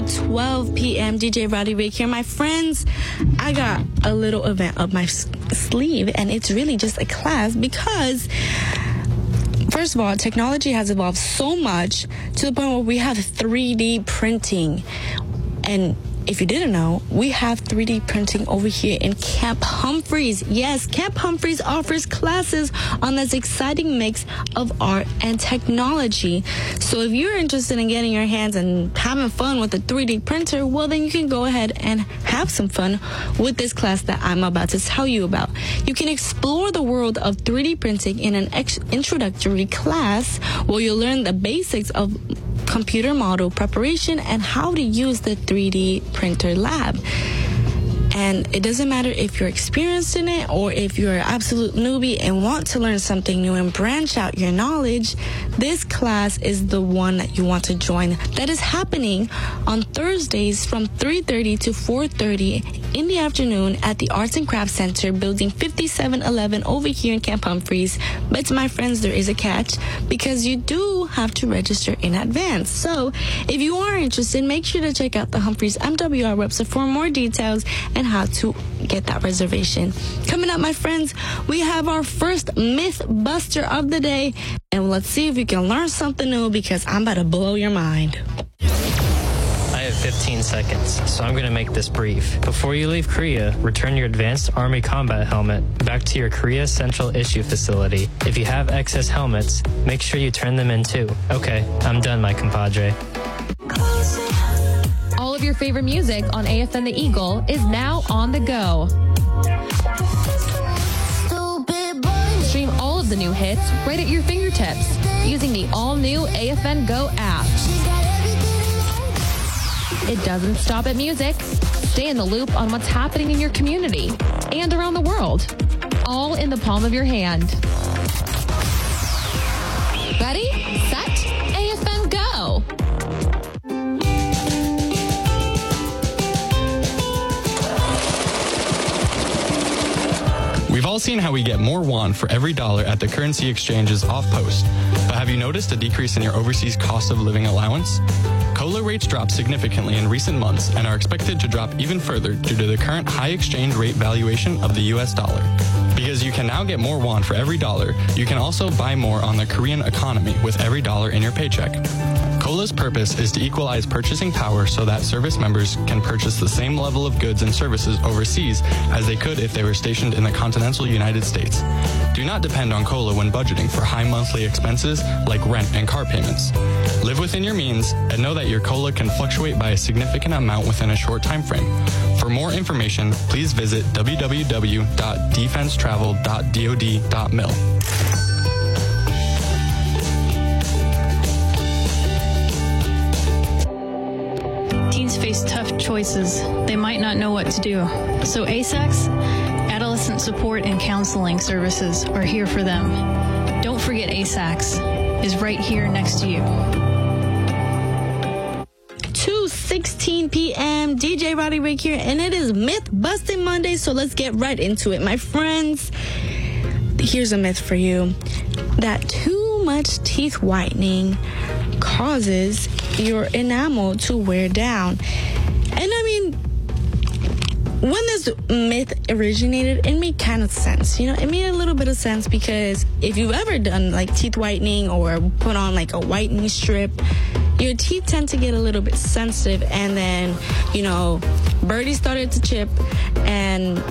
12 p.m. DJ Roddy Rick here. My friends, I got a little event up my sleeve, and it's really just a class because, first of all, technology has evolved so much to the point where we have 3D printing. And if you didn't know, we have 3D printing over here in Camp Humphreys. Yes, Camp Humphreys offers classes on this exciting mix of art and technology. So if you're interested in getting your hands and having fun with a 3D printer, well, then you can go ahead and have some fun with this class that I'm about to tell you about. You can explore the world of 3D printing in an introductory class where you'll learn the basics of computer model preparation and how to use the 3D printer lab. And it doesn't matter if you're experienced in it or if you're an absolute newbie and want to learn something new and branch out your knowledge, this class is the one that you want to join. That is happening on Thursdays from 3:30 to 4:30 in the afternoon at the Arts and Crafts Center, building 5711 over here in Camp Humphreys. But my friends, there is a catch because you do have to register in advance. So if you are interested, make sure to check out the Humphreys MWR website for more details and how to get that reservation. Coming up, my friends, we have our first myth buster of the day, and let's see if you can learn something new because I'm about to blow your mind. I have 15 seconds, so I'm going to make this brief. Before you leave Korea, return your Advanced Army Combat Helmet back to your Korea Central Issue Facility. If you have excess helmets, make sure you turn them in too. Okay, I'm done, my compadre. All of your favorite music on AFN The Eagle is now on the go. Stream all of the new hits right at your fingertips using the all-new AFN Go app. It doesn't stop at music. Stay in the loop on what's happening in your community and around the world, all in the palm of your hand. Ready, set, AFN Go! We've all seen how we get more won for every dollar at the currency exchanges off post. But have you noticed a decrease in your overseas cost of living allowance? COLA rates dropped significantly in recent months and are expected to drop even further due to the current high exchange rate valuation of the US dollar. Because you can now get more won for every dollar, you can also buy more on the Korean economy with every dollar in your paycheck. COLA's purpose is to equalize purchasing power so that service members can purchase the same level of goods and services overseas as they could if they were stationed in the continental United States. Do not depend on COLA when budgeting for high monthly expenses like rent and car payments. Live within your means and know that your COLA can fluctuate by a significant amount within a short time frame. For more information, please visit www.defensetravel.dod.mil. Teens face tough choices. They might not know what to do. So ASACS, Adolescent Support and Counseling Services, are here for them. Don't forget ASACS is right here next to you. 2:16 p.m. DJ Roddy Rick here, and it is Myth Busting Monday, so let's get right into it, my friends. Here's a myth for you, that too much teeth whitening causes your enamel to wear down. And I mean, when this myth originated, it made kind of sense. You know, it made a little bit of sense because if you've ever done like teeth whitening or put on like a whitening strip, your teeth tend to get a little bit sensitive, and then, you know, birdie started to chip, and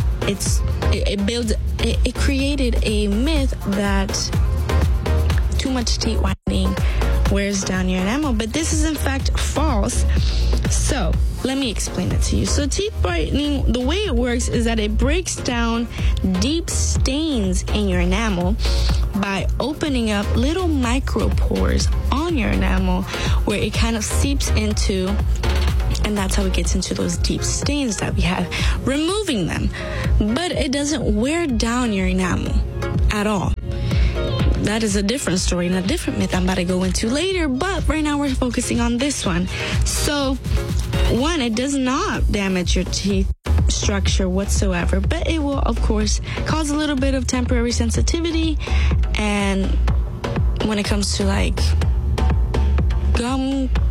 it created a myth that too much teeth whitening wears down your enamel, but this is in fact false. So let me explain it to you. So teeth whitening, the way it works is that it breaks down deep stains in your enamel by opening up little micropores on your enamel where it kind of seeps into, and that's how it gets into those deep stains that we have, removing them. But it doesn't wear down your enamel at all. That is a different story and a different myth I'm about to go into later, but right now we're focusing on this one. So, one, it does not damage your teeth structure whatsoever, but it will, of course, cause a little bit of temporary sensitivity. And when it comes to like gum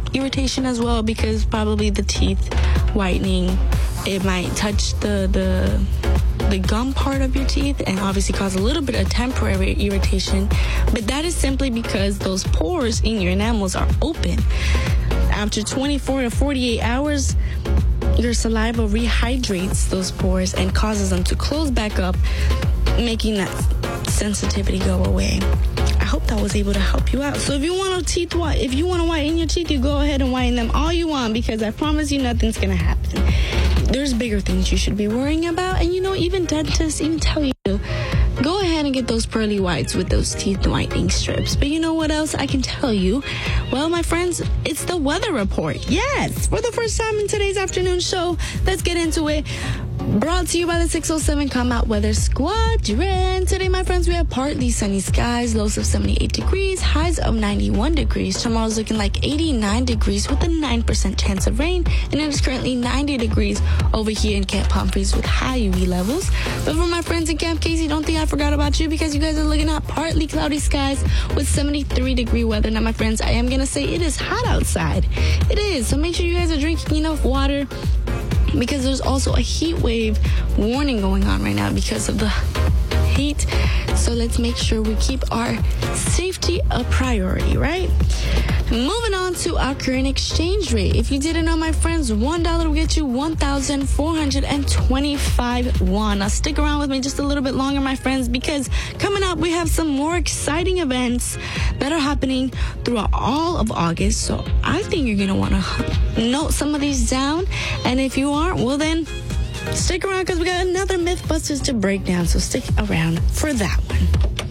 irritation as well, because probably the teeth whitening, it might touch the gum part of your teeth and obviously cause a little bit of temporary irritation. But that is simply because those pores in your enamels are open. After 24 to 48 hours, your saliva rehydrates those pores and causes them to close back up, making that sensitivity go away. I hope that was able to help you out. So if you want to whiten your teeth, you go ahead and whiten them all you want, because I promise you nothing's going to happen. There's bigger things you should be worrying about. And even dentists even tell you, go ahead and get those pearly whites with those teeth whitening strips. But you know what else I can tell you? Well, my friends, it's the weather report. Yes, for the first time in today's afternoon show, let's get into it. Brought to you by the 607 Combat Weather Squadron. Today, my friends, we have partly sunny skies, lows of 78 degrees, highs of 91 degrees. Tomorrow's looking like 89 degrees with a 9% chance of rain, and it is currently 90 degrees over here in Camp Humphreys with high UV levels. But for my friends in Camp Casey, don't think I forgot about you, because you guys are looking at partly cloudy skies with 73 degree weather. Now, my friends, I am going to say it is hot outside. It is, so make sure you guys are drinking enough water, because there's also a heat wave warning going on right now because of the heat. So let's make sure we keep our safety a priority, right? Moving on to our current exchange rate. If you didn't know, my friends, $1 will get you 1,425 won. Now stick around with me just a little bit longer, my friends, because coming up we have some more exciting events that are happening throughout all of August. So I think you're going to want to note some of these down. And if you aren't, well then, stick around, because we got another Mythbusters to break down. So stick around for that one.